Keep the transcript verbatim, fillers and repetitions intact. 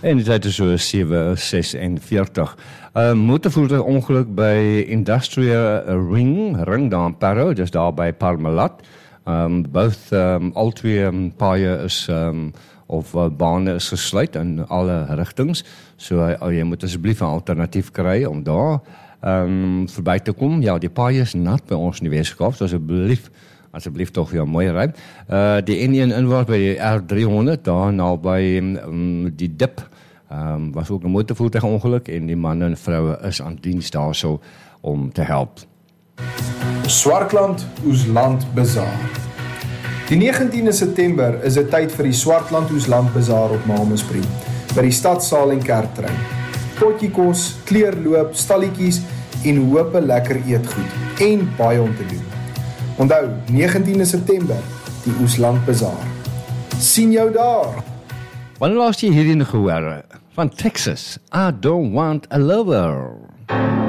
En die tyd is so sewe sesenveertig. Uh, motorvoertuig ongeluk by Industrial Ring, Ring daar in Parow, dis daar by Parmalat. Um, both, um, al twee um, paaie is, um, of uh, bane is gesluit in alle rigtings, so uh, jy moet asseblief 'n alternatief kry om daar um, verby te kom. Ja, die paaie is nat by ons in die Weskaap, so asseblief, asseblief toch ja, mooi ry. Uh, die N een inwaarts by die R driehonderd, daar nou by um, die dip, um, was ook 'n motorvoertuig ongeluk en die manne en vroue is aan diens daar so om te help. Swartland Oesland Bazaar. Die negentiende September is 'n tyd vir die Swartland Oesland Bazaar op Malmesbury, by die stadsaal en kerktrein. Potjie kos, kleurloop, stalletjies en hoope lekker eetgoed en baie om te doen. Onthou, negentiende September, die Oesland Bazaar. Sien jou daar! Wanneer laas jy hierdie gehoor? Van Texas, I don't want a lover.